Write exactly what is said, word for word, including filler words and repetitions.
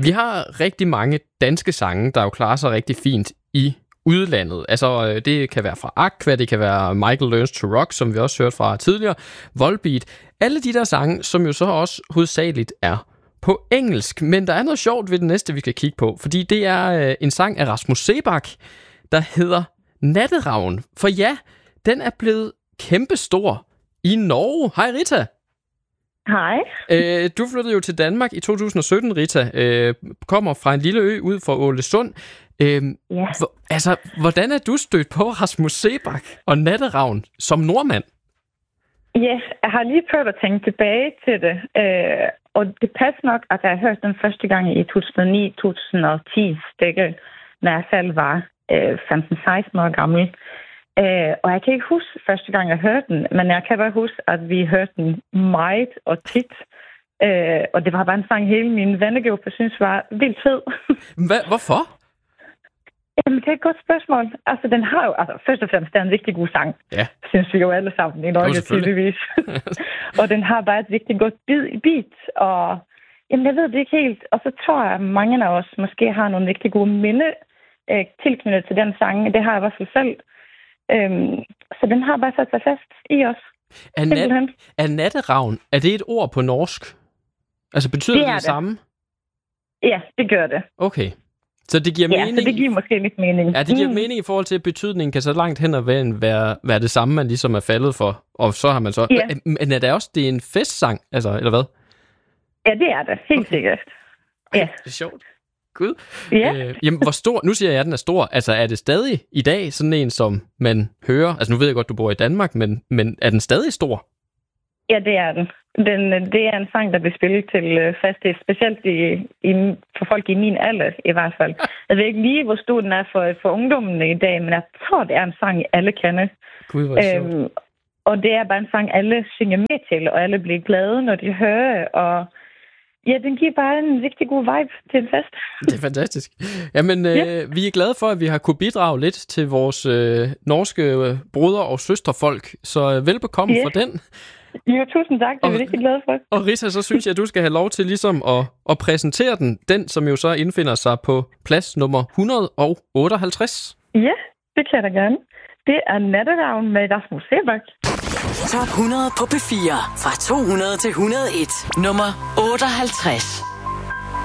Vi har rigtig mange danske sange, der jo klarer sig rigtig fint i udlandet. Altså, det kan være fra Aqua, det kan være Michael Learns to Rock, som vi også hørte fra tidligere, Volbeat. Alle de der sange, som jo så også hovedsageligt er på engelsk. Men der er noget sjovt ved det næste, vi skal kigge på, fordi det er en sang af Rasmus Seebach, der hedder Natteravn. For ja, den er blevet kæmpestor i Norge. Hej Rita. Hej. Øh, du flyttede jo til Danmark i to tusind og sytten, Rita. Øh, kommer fra en lille ø ud for Ålesund. Øh, ja. for, altså, hvordan er du stødt på Rasmus Seebach og Natteravn som nordmand? Ja, jeg har lige prøvet at tænke tilbage til det. Øh, og det passer nok, at jeg har hørt den første gang i to tusind og ni til to tusind og ti stykker, når jeg selv var øh, femten seksten år gammel. Uh, og jeg kan ikke huske første gang, jeg hørte den, men jeg kan bare huske, at vi hørte den meget og tit. Uh, og det var bare en sang, hele min vennegruppe synes var vildt fed. Hva? Hvorfor? Jamen, det er et godt spørgsmål. Altså, den har jo, altså, først og fremmest, det er en rigtig god sang. Ja. Synes vi jo alle sammen i Norge, tydeligvis. Og den har bare et rigtig godt beat, og jamen, jeg ved det ikke helt. Og så tror jeg, at mange af os måske har nogle rigtig gode minde uh, tilknyttet til den sang. Det har jeg i hvert fald selv. Øhm, så den har bare sat sig fast i os. Er, nat, er natteravn, er det et ord på norsk? Altså betyder det det, det det samme? Ja, det gør det. Okay. Så det giver ja, mening... så det giver måske lidt mening. Ja, det giver mm. mening i forhold til, at betydningen kan så langt hen ad vejen være, være det samme, man ligesom er faldet for. Og så har man så... Ja. Men er det også det er en festsang, altså, eller hvad? Ja, det er det. Helt okay. sikkert. Ja. Ej, det er sjovt. Gud. Ja. Øh, jamen, hvor stor... Nu siger jeg, at den er stor. Altså, er det stadig i dag sådan en, som man hører? Altså, nu ved jeg godt, du bor i Danmark, men, men er den stadig stor? Ja, det er den. den. Det er en sang, der bliver spillet til fast, specielt i, i, for folk i min alder, i hvert fald. Jeg ved ikke lige, hvor stor den er for, for ungdommene i dag, men jeg tror, det er en sang, alle kender. Gud, hvor sjovt. Øhm, og det er bare en sang, alle synger med til, og alle bliver glade, når de hører, og ja, den giver bare en rigtig god vibe til en fest. Det er fantastisk. Jamen, ja. øh, vi er glade for, at vi har kunne bidrage lidt til vores øh, norske øh, broder- og søsterfolk. Så øh, velbekomme ja. for den. Jo, tusind tak. Det er vi rigtig glade for. Og Rita, så synes jeg, at du skal have lov til ligesom at, at præsentere den. Den, som jo så indfinder sig på plads nummer et hundrede og otteoghalvtreds. Ja, det kan jeg da gerne. Det er Natteravn med Rasmus Seebach. Top hundrede på P fire. Fra to hundrede til et hundrede og en. Nummer otteoghalvtreds.